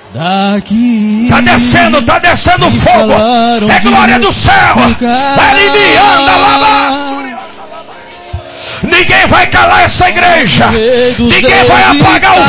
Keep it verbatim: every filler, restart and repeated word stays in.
daqui. Tá descendo, tá descendo fogo. É glória do céu. Ali anda lá. Ninguém vai calar essa igreja. Ninguém vai apagar o